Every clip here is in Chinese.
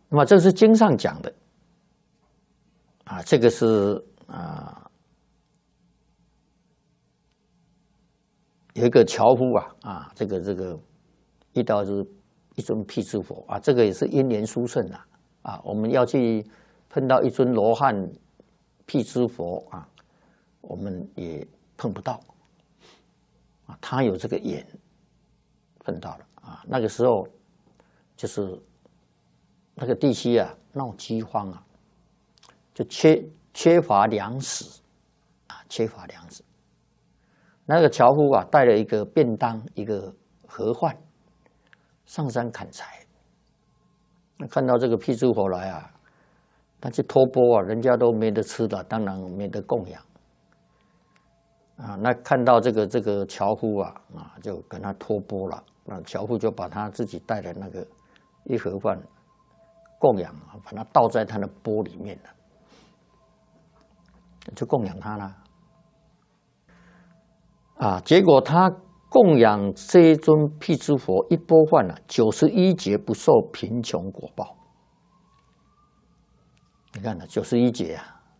那么这是经上讲的啊，这个是有一个樵夫这个遇到是一尊辟支佛啊，这个也是因缘殊胜啊，我们要去碰到一尊罗汉辟支佛啊，我们也碰不到啊，他有这个缘碰到了啊，那个时候就是那个地区闹饥荒就缺乏粮食缺乏粮食。那个樵夫带了一个便当，一个盒饭，上山砍柴。看到这个辟支佛来他去托钵人家都没得吃的，当然没得供养那看到这个樵夫就跟他托钵了。那樵夫就把他自己带的那个一盒饭供养把它倒在他的钵里面了，就供养他了结果他供养这一尊辟支佛一钵饭91劫不受贫穷果报。你看91劫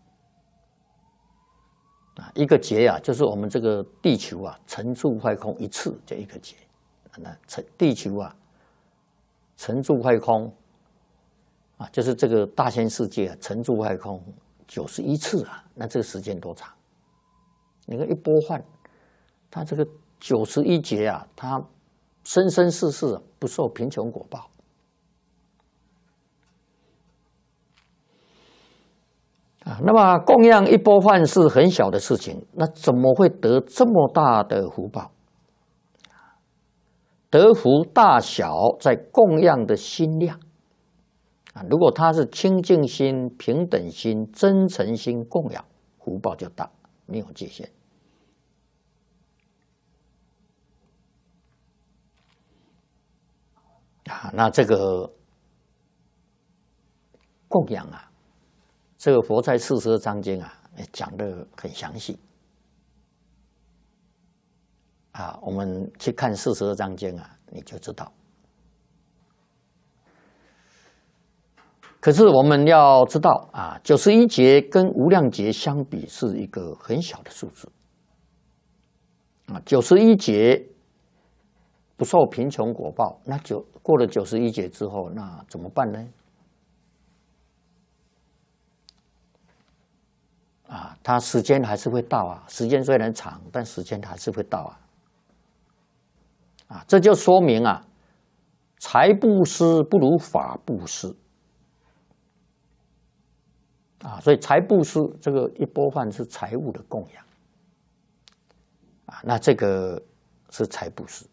一个劫就是我们这个地球沉住坏空一次就一个劫。那地球沉住坏空就是这个大千世界沉住坏空91次那这个时间多长？你看一钵饭，他这个91劫他生生世世不受贫穷果报那么供养一钵饭是很小的事情，那怎么会得这么大的福报？得福大小在供养的心量如果他是清净心、平等心、真诚心供养，福报就大，没有界限那这个供养这个佛在42章经讲得很详细我们去看42章经你就知道。可是我们要知道91劫跟无量劫相比是一个很小的数字91劫不受贫穷果报，那过了91劫之后，那怎么办呢？它时间还是会到时间虽然长，但时间还是会到这就说明财布施不如法布施所以财布施这个一钵饭是财物的供养那这个是财布施。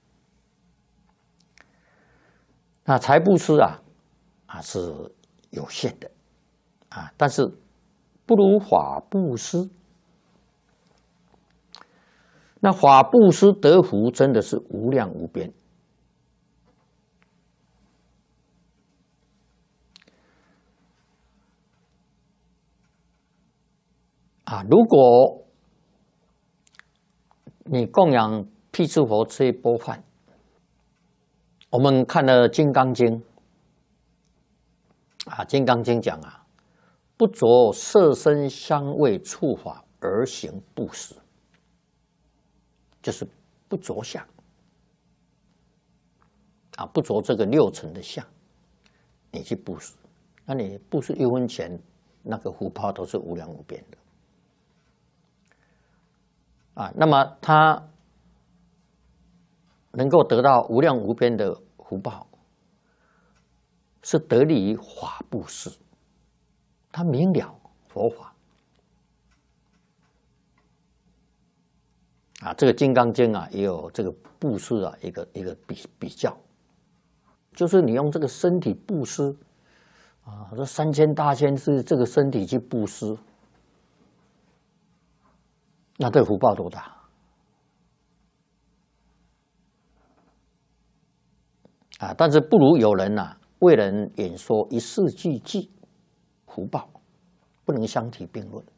那财布施是有限的但是不如法布施。那法布施得福真的是无量无边如果你供养辟支佛这一钵饭，我们看了《金刚经》《金刚经》讲不着色身香味触法而行布施，就是不着相不着这个6尘的相，你去布施，那你布施1分钱，那个福报都是无量无边的那么他能够得到无量无边的福报，是得力于法布施，他明了佛法这个《金刚经》也有这个布施一个比较，就是你用这个身体布施这3000大千是这个身体去布施，那这福报多大但是不如有人为人演说一世俱记，福报不能相提并论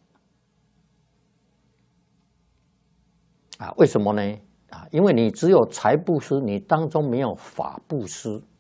为什么呢因为你只有财布施，你当中没有法布施